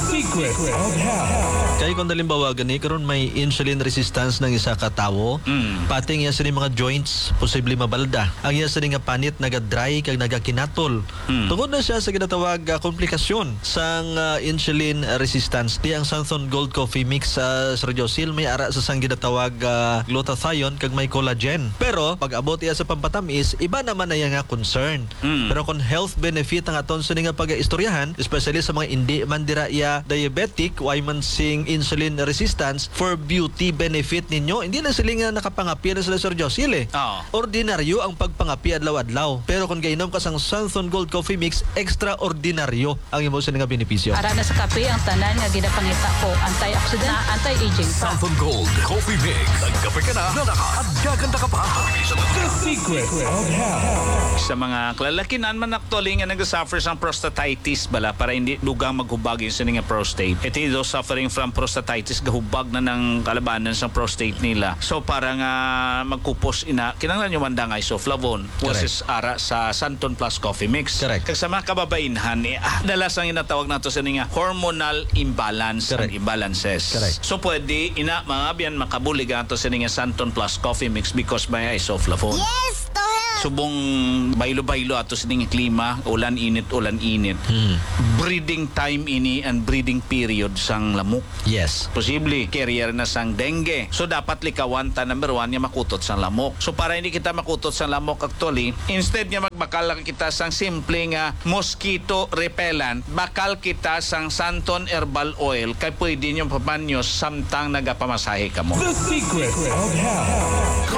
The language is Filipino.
Secret of Health. Kaya kung dalimbawa gani karon may insulin resistance ng isa ka tawo, pating iya sini mga joints posible mabalda. Ang iya sini nga panit naga-dry kag nagakinatol. Tungod na siya sa ginatawag komplikasyon sang insulin resistance. Di ang Santon Gold Coffee Mix sa Sergiosil may ara sa sang ginatawag glutathione kag may collagen. Pero pag abot iya sa pampatamis, iba naman na iya nga concern. Pero kung health benefit ang aton sini nga pag-istoryahan, especially sa mga hindi man dira iya diabetic, why man sing insulin resistance for beauty benefit ninyo, hindi na sila nga nakapangapi na sila Sergiosil eh. Ordinaryo ang pagpangapi adlaw-adlaw. Pero kung gainom ka sang Santon Gold Coffee Mix, extraordinaryo ang imo sila nga benepisyo. Para na sa kape ang tanan nga ginapangita ko, antioxidant, anti-aging pa. Santon Gold Coffee Mix. Nagkape ka na nakahadyagan ka pa. The Secret of Health. Sa mga kalalakinan man actually nga nag-suffer sa prostatitis bala para hindi dugang maghubag yung sining nga prostate. Ito those suffering from prostatitis gahubag na ng kalabanan sa prostate nila. So para nga magkupos ina kinahanglan yung mandang isoflavone versus ara sa Santon Plus Coffee Mix. Correct. Kag sa mga kababainhan dalas ang inatawag nato sa nga hormonal imbalance and imbalances. Correct. So pwede ina mga biyan makabulig ato sa nga Santon Plus Coffee Mix because may isoflavone. Yes, to help. Subong baylo-baylo ato sa klima, ulan-init. Breeding time ini and breeding period sang lamok. Yes. Posible carrier na sang dengue. So dapat likawan ta number 1 nga makutot sang lamok. So para hindi kita makutot sang lamok actually, instead nga magbakal lang kita sang simple nga mosquito repellent, bakal kita sang Santon Herbal Oil kay pwede nyo papanyos samtang nagapamasahe ka mo. The Secret of Health.